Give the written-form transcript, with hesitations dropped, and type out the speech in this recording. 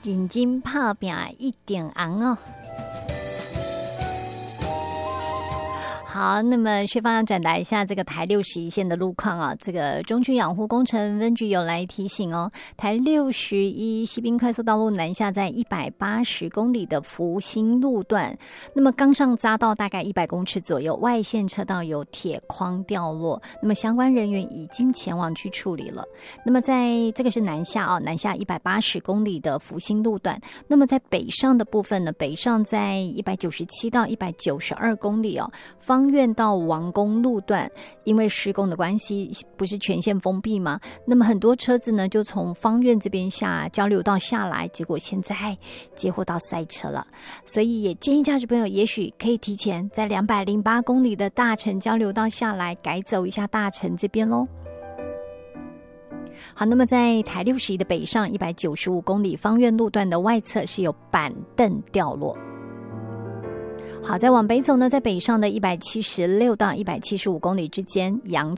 眼睛泡饼一点昂哦。好，那么薛方要转达一下这个台61线的路况啊。这个中区养护工程分局有来提醒哦，台61西滨快速道路南下在180公里的福兴路段，那么刚上匝道大概100公尺左右，外线车道有铁框掉落，那么相关人员已经前往去处理了。那么在这个是南下啊，南下180公里的福兴路段，那么在北上的部分呢，北上在197到192公里哦，方院到王公路段，因为施工的关系，不是全线封闭吗？那么很多车子呢，就从方院这边交流道下来，结果现在接获到塞车了，所以也建议驾驶朋友，也许可以提前在208公里的大城交流道下来，改走一下大城这边咯。好，那么在台61的北上195公里方院路段的外侧是有板凳掉落。好，再往北走呢，在北上的176到175公里之间，洋